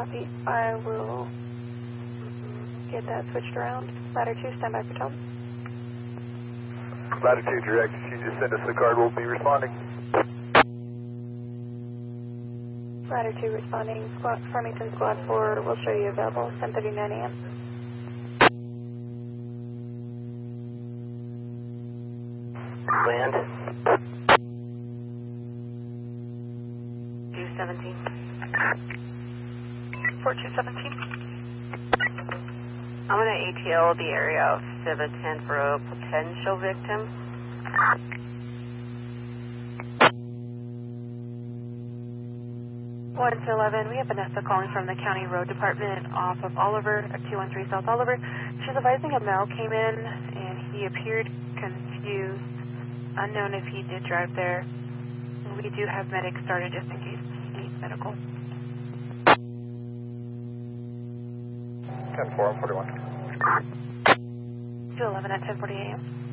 Copy. I will get that switched around. Ladder 2, stand by for tone. Latitude direct, if you just send us the card, we'll be responding. Ladder 2 responding. Farmington Squad 4 will show you available 10:39 a.m. Land. 217. Fort 217. I'm going to ATL the area of Civa 10 for a potential victim. One to 11, we have Vanessa calling from the County Road Department off of Oliver at 213 South Oliver. She's advising a male came in and he appeared confused. Unknown if he did drive there. We do have medics started just in case he needs medical. 10-4, 41. 211 at 10:40 a.m.